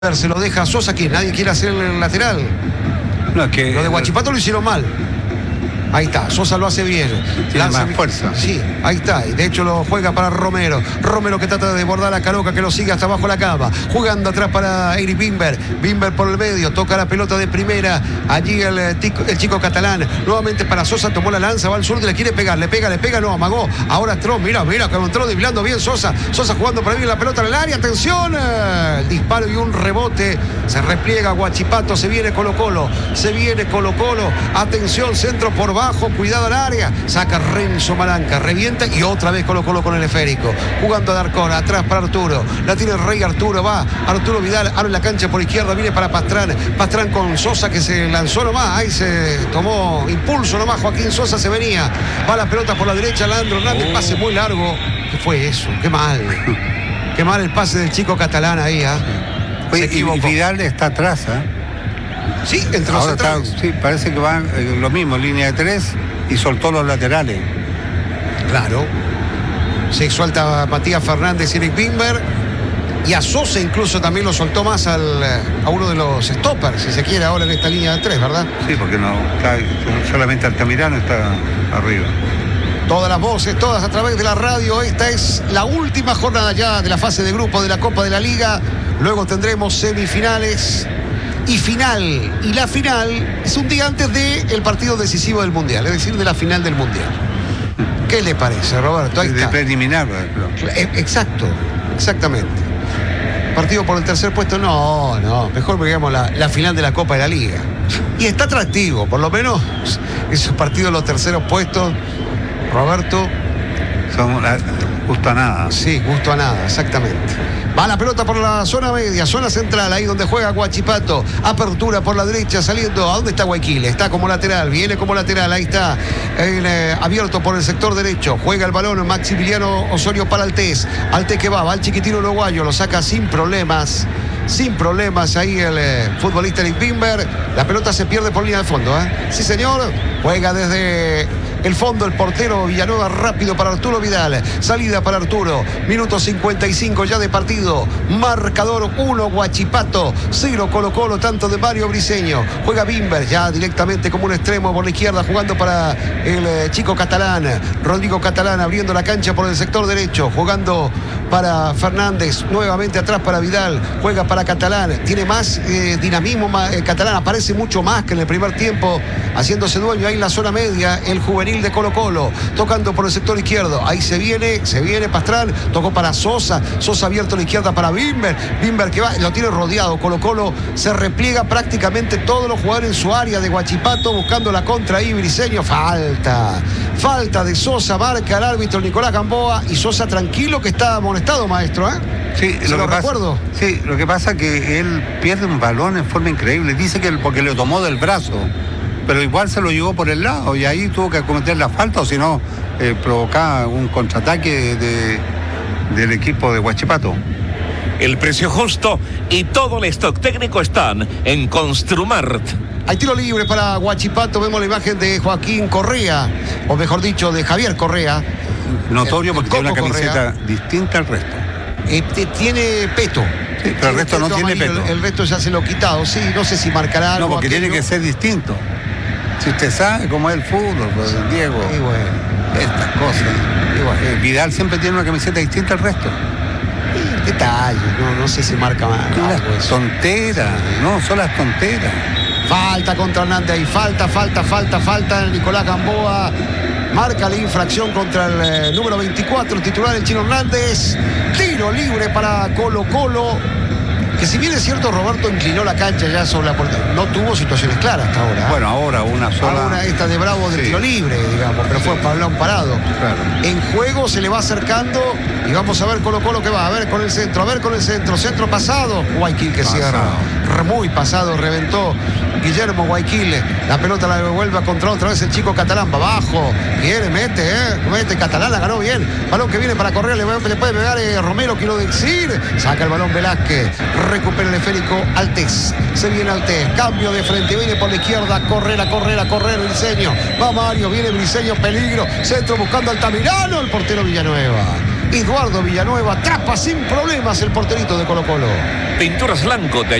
Se lo deja a Sosa, que nadie quiere hacer el lateral. No, es que lo de Huachipato lo hicieron mal. Ahí está, Sosa lo hace bien. Tiene más fuerza. Sí, ahí está. Y de hecho lo juega para Romero. Romero que trata de desbordar a Caroca, que lo sigue hasta abajo la cama. Jugando atrás para Eric Bimber. Bimber por el medio, toca la pelota de primera. Allí el chico catalán. Nuevamente para Sosa, tomó la lanza, va al sur, le quiere pegar, le pega, no, amagó. Ahora Tron, mira, que entró debilando bien Sosa. Sosa jugando para bien la pelota en el área. Atención, el disparo y un rebote. Se repliega Huachipato, se viene Colo-Colo. Atención, centro por bajo, cuidado al área, saca Renzo Malanca, revienta y otra vez Colo-Colo con el esférico, jugando a Darcón, atrás para Arturo, la tiene el Rey Arturo, va Arturo Vidal, abre la cancha por izquierda, viene para Pastrán con Sosa que se lanzó nomás, ahí se tomó impulso nomás, Joaquín Sosa se venía, va la pelota por la derecha, Leandro Hernández, pase muy largo. ¿Qué fue eso? Qué mal el pase del chico catalán ahí, se equivocó. Y Vidal está atrás, Sí, entre los centrales. Sí, parece que va lo mismo, línea de 3 y soltó los laterales. Claro. Se suelta a Matías Fernández y Eric Bimber. Y a Sosa incluso también lo soltó más a uno de los stoppers, si se quiere, ahora en esta línea de 3, ¿verdad? Sí, porque no está, solamente Altamirano está arriba. Todas las voces, todas a través de la radio. Esta es la última jornada ya de la fase de grupo de la Copa de la Liga. Luego tendremos semifinales y final. Y la final es un día antes del partido decisivo del Mundial, es decir, de la final del Mundial. ¿Qué le parece, Roberto? Ahí está. De preliminar. Exactamente. Partido por el tercer puesto, no. Mejor digamos la final de la Copa de la Liga. Y está atractivo, por lo menos esos partidos, los terceros puestos, Roberto. Son justo a nada. Sí, justo a nada, exactamente. Va la pelota por la zona media, zona central, ahí donde juega Huachipato. Apertura por la derecha, saliendo. ¿A dónde está Guayquil? Está como lateral, viene como lateral, ahí está. Abierto por el sector derecho. Juega el balón Maximiliano Osorio para Altés. Altés que va el chiquitino uruguayo, lo saca sin problemas. Ahí el futbolista Eric Bimber. La pelota se pierde por línea de fondo, Sí, señor. Juega desde el fondo el portero Villanueva, rápido para Arturo Vidal. Salida para Arturo. Minuto 55 ya de partido. Marcador 1 Huachipato, 0 Colo-Colo, tanto de Mario Briceño. Juega Bimber ya directamente como un extremo por la izquierda, jugando para el chico catalán. Rodrigo Catalán abriendo la cancha por el sector derecho. Jugando para Fernández. Nuevamente atrás para Vidal. Juega para Catalán. Tiene más dinamismo. Catalán aparece mucho más que en el primer tiempo, haciéndose dueño ahí en la zona media. El juvenil de Colo-Colo, tocando por el sector izquierdo. Ahí se viene Pastrán, tocó para Sosa abierto a la izquierda para Bimber que va, lo tiene rodeado. Colo-Colo se repliega prácticamente todos los jugadores en su área de Huachipato, buscando la contra ahí. Briceño, falta de Sosa, marca el árbitro Nicolás Gamboa, y Sosa tranquilo que está amonestado, maestro, Sí, lo que pasa es que él pierde un balón en forma increíble. Dice que porque lo tomó del brazo, pero igual se lo llevó por el lado y ahí tuvo que cometer la falta, o si no, provocaba un contraataque del equipo de Huachipato. El precio justo y todo el stock técnico están en Construmart. Hay tiro libre para Huachipato. Vemos la imagen de Joaquín Correa, o mejor dicho, de Javier Correa. Notorio porque tiene una camiseta distinta al resto. Tiene peto. Sí, pero el resto no tiene peto. El resto ya se lo ha quitado, sí, no sé si marcará algo. No, porque tiene que ser distinto. Si usted sabe cómo es el fútbol, pues, Diego, y bueno, estas cosas. Y bueno. Vidal siempre tiene una camiseta distinta al resto. Detalle, no sé si marca más. Tonteras, son las tonteras. Falta contra Hernández ahí, falta. Nicolás Gamboa marca la infracción contra el número 24, el titular, el chino Hernández. Tiro libre para Colo-Colo, que si bien es cierto, Roberto inclinó la cancha ya sobre la puerta, no tuvo situaciones claras hasta ahora. Bueno, ahora una sola. Ahora esta de Bravo de tiro libre, digamos, pero fue para un parado. Claro. En juego se le va acercando y vamos a ver Colo-Colo que va, a ver con el centro, centro pasado. Guayquil que cierra, muy pasado, reventó Guillermo Guayquil. La pelota la devuelve a contra otra vez el chico catalán, va abajo, viene, mete, Catalán la ganó bien. Balón que viene para correr, le puede pegar Romero, quiero decir. Saca el balón Velázquez, recupera el esférico Altés. Se viene Altés, cambio de frente, viene por la izquierda, correr Briceño. Va Mario, viene Briceño, peligro, centro buscando Altamirano, el portero Villanueva. Eduardo Villanueva tapa sin problemas el porterito de Colo-Colo. Pinturas Blanco te